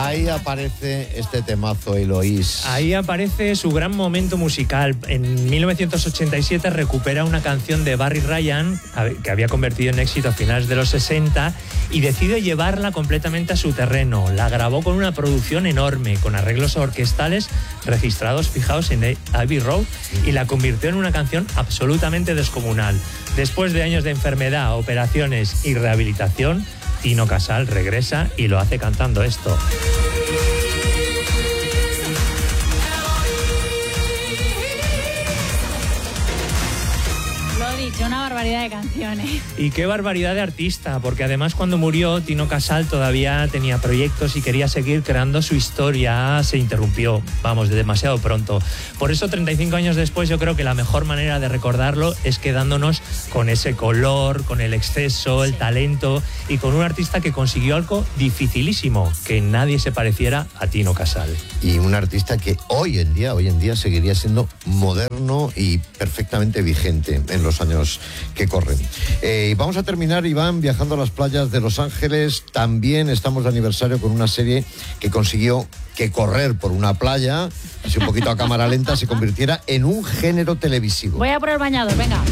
ahí aparece este temazo, Eloís. Ahí aparece su gran momento musical. En 1987 recupera una canción de Barry Ryan, que había convertido en éxito a finales de los 60, y decide llevarla completamente a su terreno. La grabó con una producción enorme, con arreglos orquestales registrados, fijaos, en Abbey Road, y la convirtió en una canción absolutamente descomunal. Después de años de enfermedad, operaciones y rehabilitación, Tino Casal regresa y lo hace cantando esto. Una barbaridad de canciones. Y qué barbaridad de artista, porque además cuando murió Tino Casal todavía tenía proyectos y quería seguir creando su historia. Se interrumpió, vamos, de demasiado pronto. Por eso 35 años después yo creo que la mejor manera de recordarlo es quedándonos con ese color, con el exceso, el talento y con un artista que consiguió algo dificilísimo, que nadie se pareciera a Tino Casal. Y un artista que hoy en día seguiría siendo moderno y perfectamente vigente en los años que corren. Y vamos a terminar, Iván, viajando a las playas de Los Ángeles. También estamos de aniversario con una serie que consiguió que correr por una playa, así un poquito a cámara lenta, se convirtiera en un género televisivo. Voy a por el bañador, venga.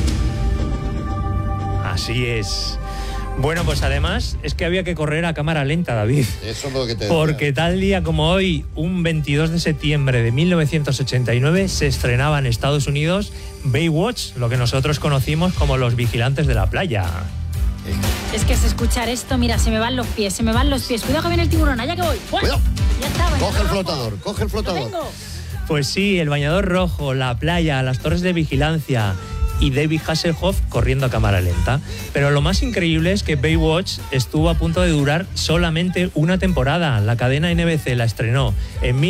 Así es. Bueno, pues además es que había que correr a cámara lenta, David. Eso es lo que te decía. Porque tal día como hoy, un 22 de septiembre de 1989, se estrenaba en Estados Unidos Baywatch, lo que nosotros conocimos como Los Vigilantes de la Playa. Es que es escuchar esto, mira, se me van los pies. Cuidado que viene el tiburón, allá que voy. Cuidado. Ya está, Coge el flotador. Pues sí, el bañador rojo, la playa, las torres de vigilancia y David Hasselhoff corriendo a cámara lenta. Pero lo más increíble es que Baywatch estuvo a punto de durar solamente una temporada. La cadena NBC la estrenó en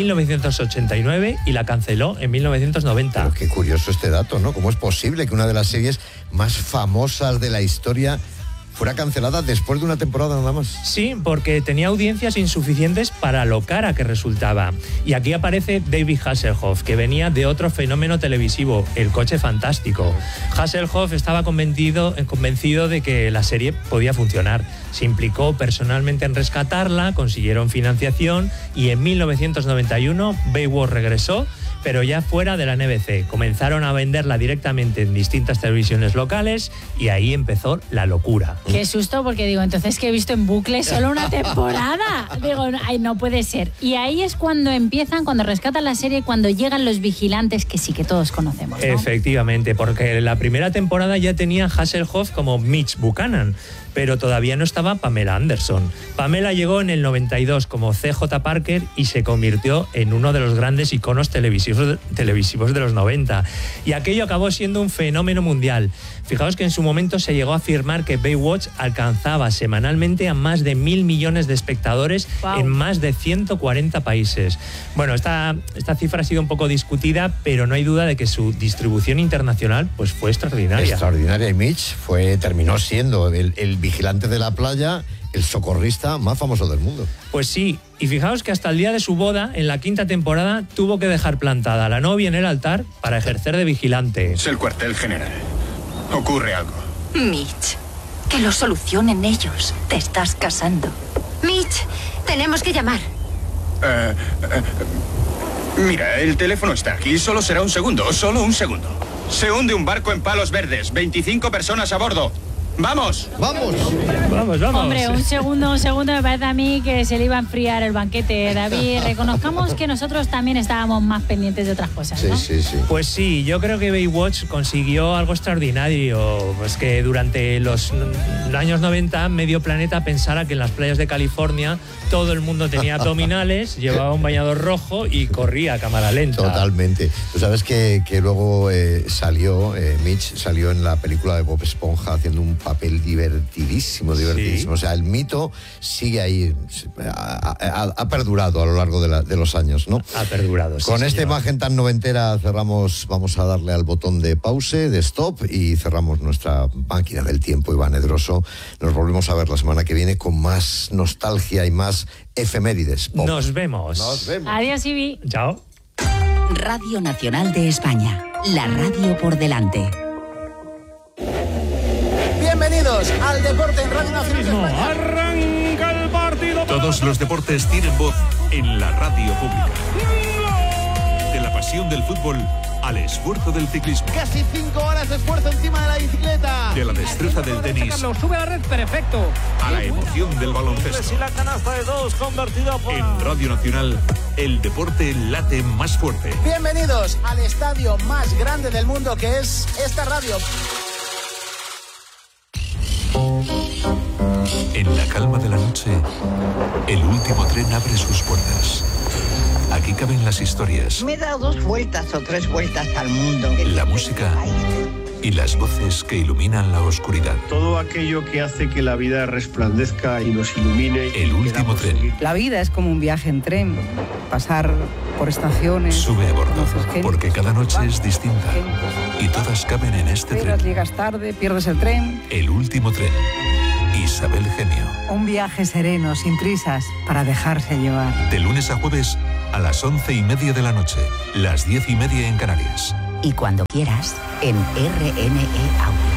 1989 y la canceló en 1990. Pero qué curioso este dato, ¿no? ¿Cómo es posible que una de las series más famosas de la historia fuera cancelada después de una temporada nada más? Sí, porque tenía audiencias insuficientes para lo cara que resultaba. Y aquí aparece David Hasselhoff, que venía de otro fenómeno televisivo, El Coche Fantástico. Hasselhoff estaba convencido de que la serie podía funcionar. Se implicó personalmente en rescatarla, consiguieron financiación y en 1991 Baywatch regresó, pero ya fuera de la NBC. Comenzaron a venderla directamente en distintas televisiones locales y ahí empezó la locura. Qué susto, porque digo, entonces que he visto en bucle solo una temporada. Digo, ay, no puede ser. Y ahí es cuando cuando rescatan la serie, cuando llegan los vigilantes que sí que todos conocemos, ¿no? Efectivamente, porque la primera temporada ya tenía Hasselhoff como Mitch Buchanan, pero todavía no estaba Pamela Anderson. Pamela llegó en el 92 como CJ Parker y se convirtió en uno de los grandes iconos televisivos de los 90. Y aquello acabó siendo un fenómeno mundial. Fijaos que en su momento se llegó a afirmar que Baywatch alcanzaba semanalmente a más de 1.000 millones de espectadores en más de 140 países. Bueno, esta cifra ha sido un poco discutida, pero no hay duda de que su distribución internacional pues fue extraordinaria. Extraordinaria, y Mitch terminó siendo el vigilante de la playa, el socorrista más famoso del mundo. Pues sí, y fijaos que hasta el día de su boda, en la 5ª temporada, tuvo que dejar plantada a la novia en el altar para ejercer de vigilante. Es el cuartel general. Ocurre algo. Mitch, que lo solucionen ellos. Te estás casando. Mitch, tenemos que llamar. Mira, el teléfono está aquí. Solo será un segundo. Solo un segundo. Se hunde un barco en Palos Verdes. 25 personas a bordo. ¡Vamos! ¡Vamos! ¡Vamos! Hombre, un segundo me parece a mí que se le iba a enfriar el banquete, David. Reconozcamos que nosotros también estábamos más pendientes de otras cosas, ¿no? Sí. Pues sí, yo creo que Baywatch consiguió algo extraordinario. Pues que durante los años 90 medio planeta pensara que en las playas de California todo el mundo tenía abdominales, llevaba un bañador rojo y corría a cámara lenta. Totalmente. Tú sabes que luego Mitch salió en la película de Bob Esponja haciendo un papel divertidísimo. ¿Sí? O sea, el mito sigue ahí, ha perdurado a lo largo de los años, ¿no? Ha perdurado, sí, Con esta señor. imagen tan noventera cerramos, vamos a darle al botón de pause, de stop, y cerramos nuestra máquina del tiempo, Iván Edroso. Nos volvemos a ver la semana que viene con más nostalgia y más efemérides. Pop. Nos vemos. Adiós, Ibi. Chao. Radio Nacional de España. La radio por delante. Bienvenidos al deporte en Radio Nacional de España. Arranca el partido. Todos los deportes tienen voz en la radio pública. De la pasión del fútbol al esfuerzo del ciclismo. Casi 5 horas de esfuerzo encima de la bicicleta. De la destreza del tenis. Sube a la red, perfecto. A la emoción del baloncesto. Y la canasta de 2 convertida por... En Radio Nacional, el deporte late más fuerte. Bienvenidos al estadio más grande del mundo, que es esta radio. En la calma de la noche, el último tren abre sus puertas. Aquí caben las historias. Me he dado 2 vueltas o 3 vueltas al mundo. La música y las voces que iluminan la oscuridad. Todo aquello que hace que la vida resplandezca y nos ilumine. El último tren. La vida es como un viaje en tren. Pasar por estaciones. Sube a bordo, porque cada noche es distinta. Y todas caben en este tren. Llegas tarde, pierdes el tren. El último tren. Isabel Genio. Un viaje sereno, sin prisas, para dejarse llevar. De lunes a jueves a las 11:30 de la noche, las 10:30 en Canarias. Y cuando quieras, en RNE Audio.